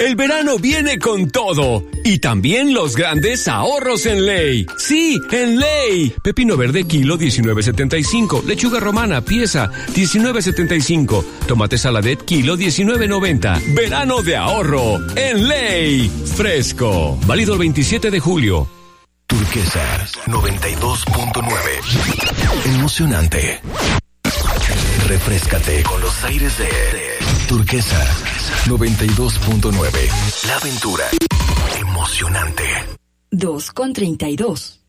El verano viene con todo. Y también los grandes ahorros en Ley. Sí, en Ley. Pepino verde kilo 19.75. Lechuga romana pieza 19.75. Tomate saladet kilo 19.90. Verano de ahorro en Ley. Fresco. Válido el 27 de julio. Turquesa 92.9. Emocionante. Refréscate con los aires de Turquesa 92.9. La aventura emocionante. 2:32.